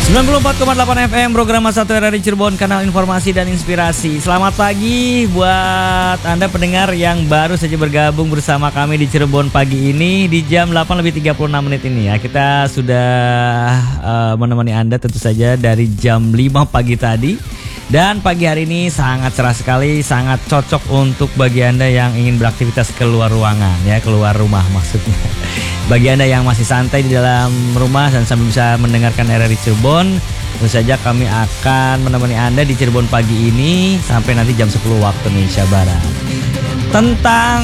94,8 FM, program Satu RRI Cirebon, kanal informasi dan inspirasi. Selamat pagi buat Anda pendengar yang baru saja bergabung bersama kami di Cirebon pagi ini di jam 8:36 ini ya. Kita sudah menemani Anda tentu saja dari jam 5 pagi tadi. Dan pagi hari ini sangat cerah sekali, sangat cocok untuk bagi Anda yang ingin beraktivitas keluar ruangan ya, keluar rumah maksudnya. Bagi Anda yang masih santai di dalam rumah dan sambil bisa mendengarkan RRI Cirebon, tentu saja kami akan menemani Anda di Cirebon pagi ini sampai nanti jam 10 waktu Indonesia Barat. Tentang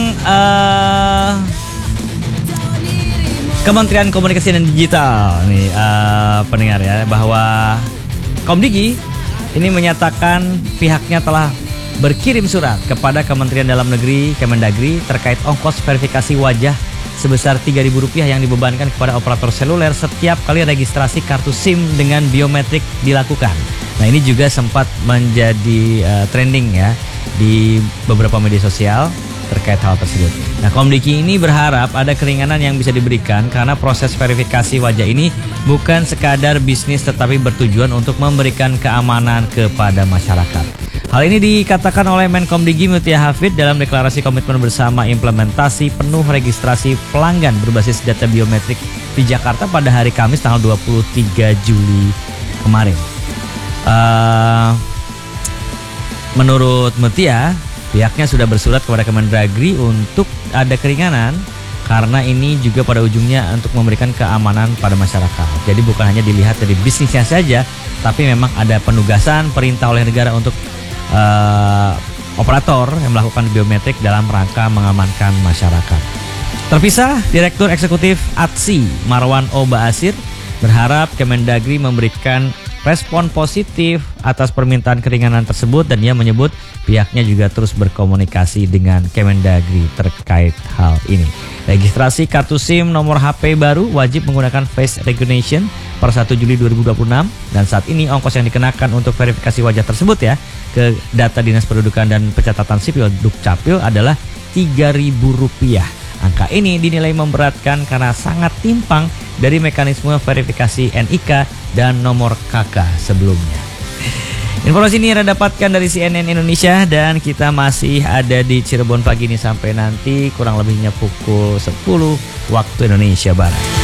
Kementerian Komunikasi dan Digital nih pendengar ya, bahwa Komdigi ini menyatakan pihaknya telah berkirim surat kepada Kementerian Dalam Negeri Kemendagri terkait ongkos verifikasi wajah sebesar Rp3.000 yang dibebankan kepada operator seluler setiap kali registrasi kartu SIM dengan biometrik dilakukan. Nah, ini juga sempat menjadi trending ya di beberapa media sosial terkait hal tersebut. Nah, Komdigi ini berharap ada keringanan yang bisa diberikan karena proses verifikasi wajah ini bukan sekadar bisnis tetapi bertujuan untuk memberikan keamanan kepada masyarakat. Hal ini dikatakan oleh Menkomdigi Mutia Hafid dalam deklarasi komitmen bersama implementasi penuh registrasi pelanggan berbasis data biometrik di Jakarta pada hari Kamis tanggal 23 Juli kemarin. Menurut Mutia, pihaknya sudah bersurat kepada Kemendagri untuk ada keringanan karena ini juga pada ujungnya untuk memberikan keamanan pada masyarakat. Jadi bukan hanya dilihat dari bisnisnya saja, tapi memang ada penugasan perintah oleh negara untuk operator yang melakukan biometrik dalam rangka mengamankan masyarakat. Terpisah, Direktur Eksekutif ATSI Marwan O. Baasir berharap Kemendagri memberikan respon positif atas permintaan keringanan tersebut dan ia menyebut pihaknya juga terus berkomunikasi dengan Kemendagri terkait hal ini. Registrasi kartu SIM nomor HP baru wajib menggunakan face recognition per 1 Juli 2026 dan saat ini ongkos yang dikenakan untuk verifikasi wajah tersebut ya ke data Dinas Pendudukan dan Pencatatan Sipil Dukcapil adalah Rp3.000. Angka ini dinilai memberatkan karena sangat timpang dari mekanisme verifikasi NIK dan nomor KK sebelumnya. Informasi ini Anda dapatkan dari CNN Indonesia dan kita masih ada di Cirebon pagi ini sampai nanti kurang lebihnya pukul 10 waktu Indonesia Barat.